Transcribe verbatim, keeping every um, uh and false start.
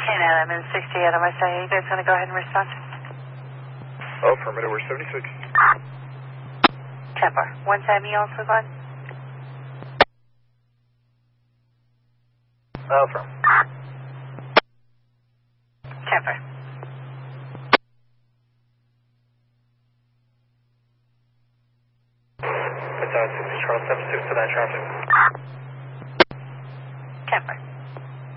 ten out, I'm in sixty-eight on my side. You guys want to go ahead and respond? Oh, affirmative, we're seventy-six. ten four. One time you also on? Oh, from. ten four. It's uh, sixty Charles seven six to that traffic. ten four.